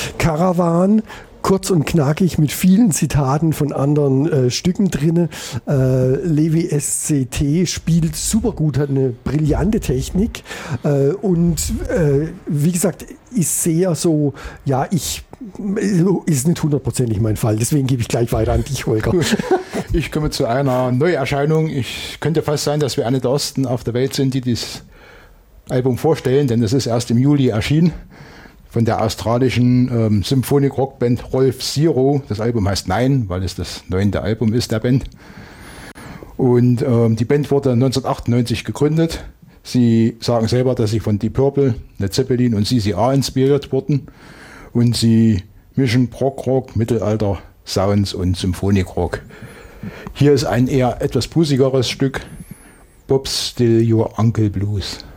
Caravan, kurz und knackig mit vielen Zitaten von anderen Stücken drin. Levi SCT spielt super gut, hat eine brillante Technik und wie gesagt, ist sehr so, ja, ist nicht hundertprozentig mein Fall. Deswegen gebe ich gleich weiter an dich, Holger. Ich komme zu einer Neuerscheinung. Ich könnte fast sein, dass wir eine der ersten auf der Welt sind, die das Album vorstellen, denn es ist erst im Juli erschienen von der australischen Symphonic-Rockband Rolf Zero. Das Album heißt Nein, weil es das 9. Album ist der Band. Und die Band wurde 1998 gegründet. Sie sagen selber, dass sie von Deep Purple, Led Zeppelin und CCR inspiriert wurden. Und sie mischen Prog-Rock, Mittelalter, Sounds und Symphonic-Rock. Hier ist ein eher etwas busigeres Stück, Bob's Still Your Uncle Blues.